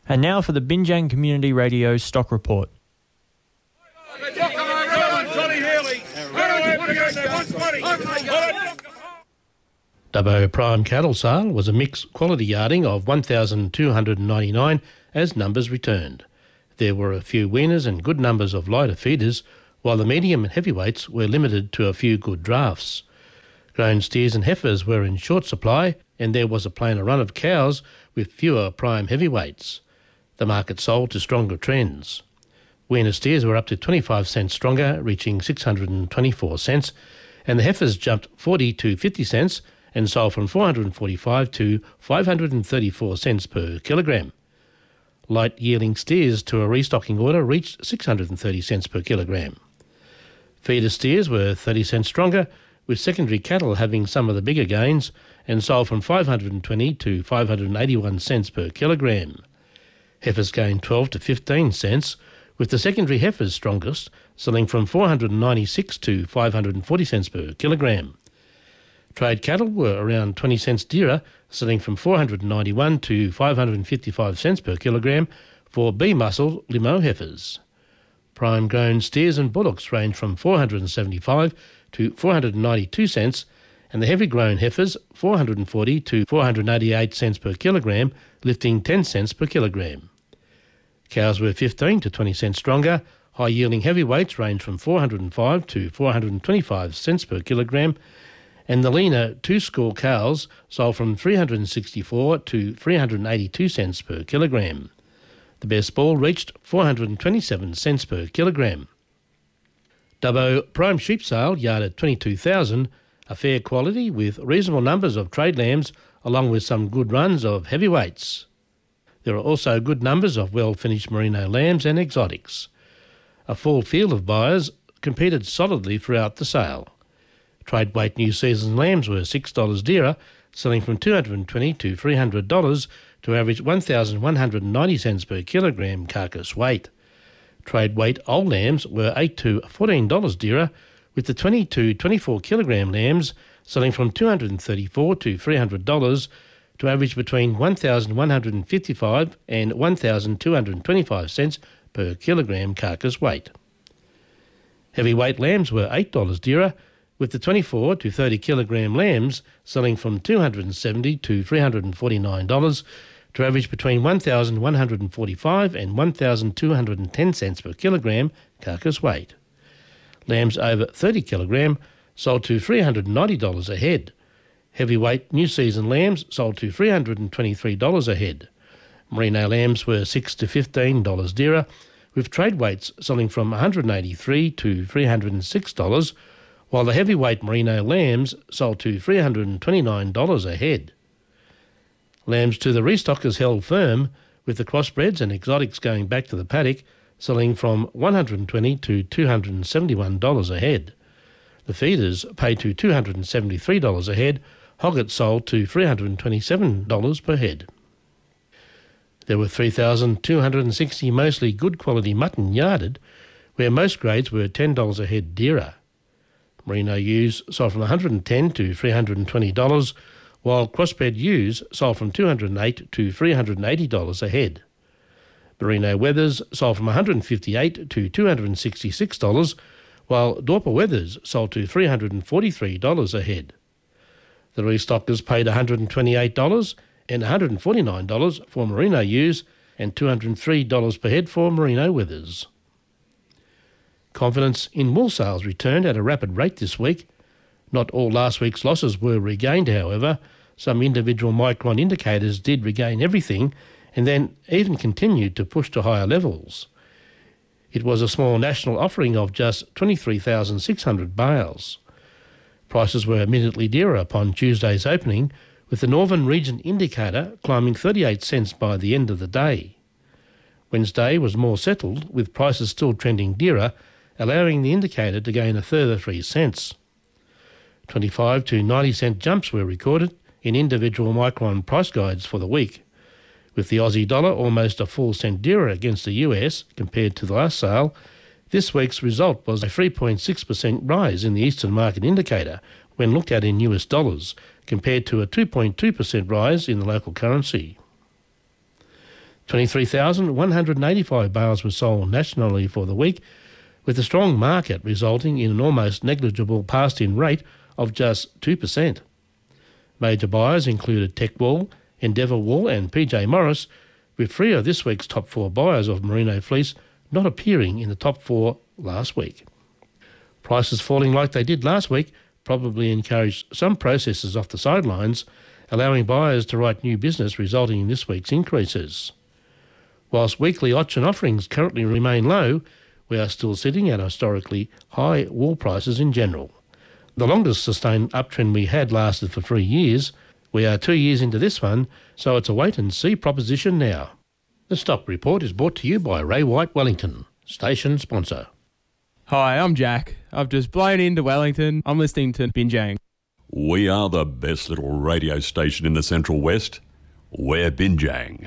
And now for the Binjang Community Radio Stock Report. Dubbo Prime Cattle Sale was a mixed quality yarding of 1,299 as numbers returned. There were a few weaners and good numbers of lighter feeders, while the medium and heavyweights were limited to a few good drafts. Grown steers and heifers were in short supply, and there was a plainer run of cows with fewer prime heavyweights. The market sold to stronger trends. Weaner steers were up to 25 cents stronger, reaching 624 cents, and the heifers jumped 40 to 50 cents and sold from 445 to 534 cents per kilogram. Light yielding steers to a restocking order reached 630 cents per kilogram. Feeder steers were 30 cents stronger, with secondary cattle having some of the bigger gains and sold from 520 to 581 cents per kilogram. Heifers gained 12 to 15 cents, with the secondary heifers strongest, selling from 496 to 540 cents per kilogram. Trade cattle were around 20 cents dearer, selling from 491 to 555 cents per kilogram for B-muscle limo heifers. Prime grown steers and bullocks range from 475 to 492 cents, and the heavy grown heifers 440 to 488 cents per kilogram, lifting 10 cents per kilogram. Cows were 15 to 20 cents stronger. High yielding heavyweights range from 405 to 425 cents per kilogram, and the leaner two-score cows sold from 364 to 382 cents per kilogram. The best bull reached 427 cents per kilogram. Dubbo Prime Sheep Sale yarded 22,000, a fair quality with reasonable numbers of trade lambs along with some good runs of heavyweights. There are also good numbers of well-finished merino lambs and exotics. A full field of buyers competed solidly throughout the sale. Trade weight new season lambs were $6 dearer, selling from $220 to $300 to average 1,190 cents per kilogram carcass weight. Trade weight old lambs were $8 to $14 dearer, with the 20 to 24 kilogram lambs selling from $234 to $300 to average between 1,155 and 1,225 cents per kilogram carcass weight. Heavyweight lambs were $8 dearer, with the 24 to 30 kilogram lambs selling from $270 to $349 to average between 1,145 and 1,210 cents per kilogram carcass weight. Lambs over 30 kilogram sold to $390 a head. Heavyweight new season lambs sold to $323 a head. Merino lambs were $6 to $15 dearer, with trade weights selling from $183 to $306, while the heavyweight merino lambs sold to $329 a head. Lambs to the restockers held firm, with the crossbreds and exotics going back to the paddock, selling from $120 to $271 a head. The feeders paid to $273 a head. Hoggets sold to $327 per head. There were 3,260 mostly good quality mutton yarded, where most grades were $10 a head dearer. Merino ewes sold from $110 to $320, while crossbred ewes sold from $208 to $380 a head. Merino wethers sold from $158 to $266, while Dorper wethers sold to $343 a head. The restockers paid $128 and $149 for merino ewes and $203 per head for merino wethers. Confidence in wool sales returned at a rapid rate this week. Not all last week's losses were regained, however. Some individual micron indicators did regain everything and then even continued to push to higher levels. It was a small national offering of just 23,600 bales. Prices were immediately dearer upon Tuesday's opening, with the Northern Region indicator climbing 38 cents by the end of the day. Wednesday was more settled, with prices still trending dearer, allowing the indicator to gain a further 3 cents. 25 to 90 cent jumps were recorded in individual micron price guides for the week, with the Aussie dollar almost a full cent dearer against the US compared to the last sale. This week's result was a 3.6% rise in the Eastern Market Indicator when looked at in US dollars, compared to a 2.2% rise in the local currency. 23,185 bales were sold nationally for the week, with the strong market resulting in an almost negligible passed-in rate of just 2%. Major buyers included Tech Wool, Endeavour Wool and PJ Morris, with 3 of this week's top 4 buyers of merino fleece not appearing in the top 4 last week. Prices falling like they did last week probably encouraged some processors off the sidelines, allowing buyers to write new business, resulting in this week's increases. Whilst weekly auction offerings currently remain low, we are still sitting at historically high wool prices in general. The longest sustained uptrend we had lasted for 3 years. We are 2 years into this one, so it's a wait-and-see proposition now. The Stock Report is brought to you by Ray White Wellington, station sponsor. Hi, I'm Jack. I've just blown into Wellington. I'm listening to Binjang. We are the best little radio station in the Central West. We're Binjang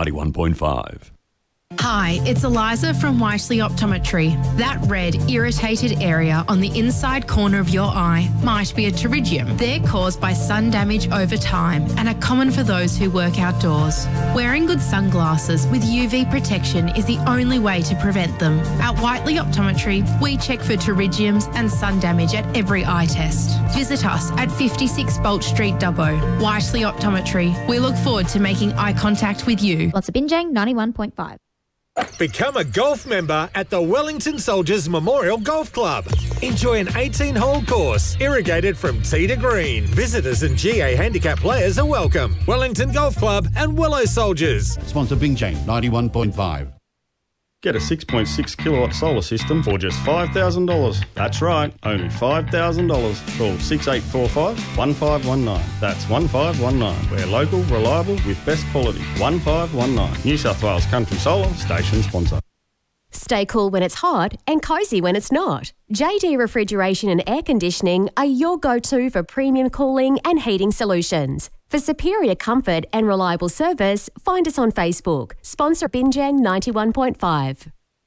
91.5. Hi, it's Eliza from Wisely Optometry. That red, irritated area on the inside corner of your eye might be a pterygium. They're caused by sun damage over time and are common for those who work outdoors. Wearing good sunglasses with UV protection is the only way to prevent them. At Whiteley Optometry, we check for pterygiums and sun damage at every eye test. Visit us at 56 Bolt Street, Dubbo. Whiteley Optometry. We look forward to making eye contact with you. Lots of Binjang 91.5. Become a golf member at the Wellington Soldiers Memorial Golf Club. Enjoy an 18-hole course, irrigated from tee to green. Visitors and GA handicap players are welcome. Wellington Golf Club and Willow Soldiers. Sponsor Binjang 91.5. Get a 6.6 kilowatt solar system for just $5,000. That's right, only $5,000. Call 6845 1519. That's 1519. We're local, reliable, with best quality. 1519. New South Wales Country Solar, station sponsor. Stay cool when it's hot and cosy when it's not. JD Refrigeration and Air Conditioning are your go-to for premium cooling and heating solutions. For superior comfort and reliable service, find us on Facebook. Sponsor Binjang 91.5.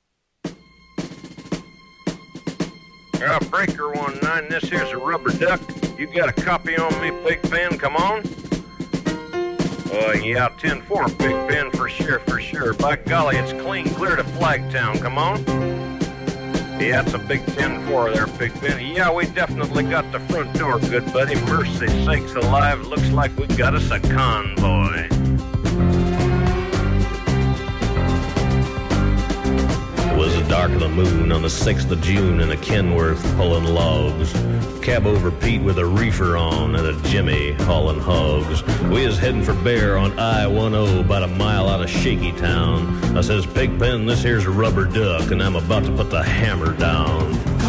Breaker 19, this here's a rubber duck. You got a copy on me, Big Ben? Come on. Yeah, 10-4, Big Ben, for sure. By golly, it's clean clear to Flagtown. Come on. Yeah, it's a big 10-4 there, Big Ben. Yeah, we definitely got the front door, good buddy. Mercy sakes alive, looks like we got us a convoy. It was the dark of the moon on the 6th of June in a Kenworth pulling logs. Cab over Pete with a reefer on and a Jimmy hauling hogs. We was heading for Bear on I-10 about a mile out of Shaky Town. I says, Pigpen, this here's a rubber duck and I'm about to put the hammer down.